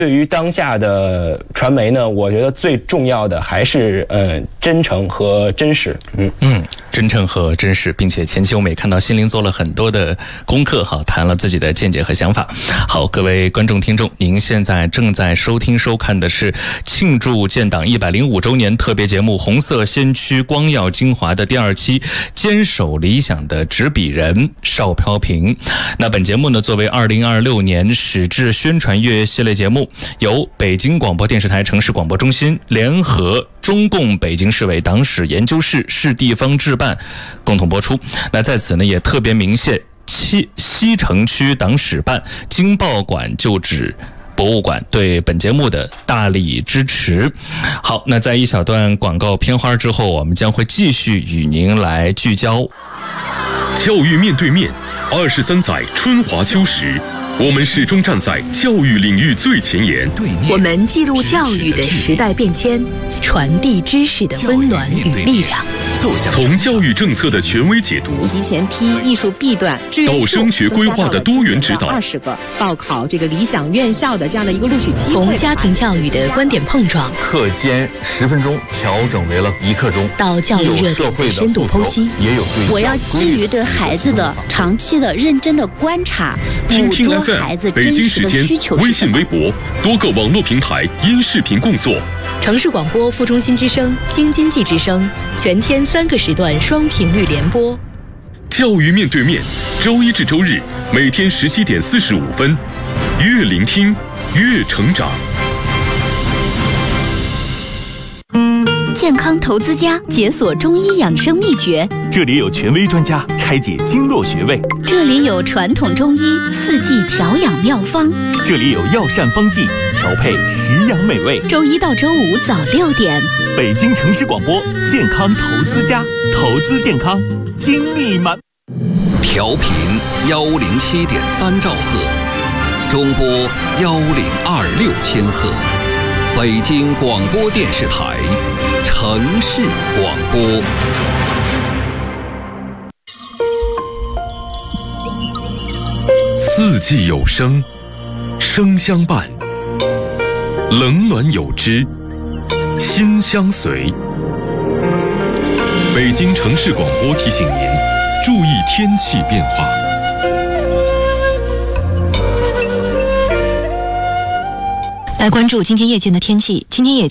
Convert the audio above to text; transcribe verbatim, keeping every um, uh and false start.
对于当下的传媒呢，我觉得最重要的还是嗯真诚和真实。嗯嗯，真诚和真实，并且前期我们也看到心灵做了很多的功课哈，谈了自己的见解和想法。好，各位观众听众，您现在正在收听收看的是庆祝建党一百零五周年特别节目《红色先驱光耀精华》的第二期，坚守理想的执笔人邵飘萍。那本节目呢，作为二零二六年史志宣传月系列节目，由北京广播电视台城市广播中心联合中共北京市委党史研究室市地方治办共同播出。那在此呢，也特别鸣谢西西城区党史办、经报馆旧址博物馆对本节目的大力支持。好，那在一小段广告片花之后，我们将会继续与您来聚焦。 教育面对面，二十三载春华秋实，我们始终站在教育领域最前沿。 我们记录教育的时代变迁，传递知识的温暖与力量。 从教育政策的权威解读， 提前批艺术 B 段到升学规划的多元指导， 二十个报考这个理想院校的这样的一个录取机会。 从家庭教育的观点碰撞， 课间十分钟调整为了一刻钟， 到教育热点的深度剖析， 也有对我要基于对孩子的长期的认真的观察，捕捉孩子真实的需求。 微信、微博多个网络平台因视频共作。 城市广播副中心之声、京津冀之声，全天三个时段双频率联播。 教育面对面，周一至周日每天十七点四十五分，越聆听越成长。 健康投资家解锁中医养生秘诀， 这里有权威专家拆解经络穴位， 这里有传统中医四季调养妙方， 这里有药膳方剂调配食养美味。 周一到周五早六点， 北京城市广播健康投资家，投资健康，精力满。 调频幺零七点三兆赫，中波幺零二六千赫，北京广播电视台城市广播。 四季有声，声相伴；冷暖有知，心相随。北京城市广播提醒您，注意天气变化。 来关注今天夜间的天气，今天夜间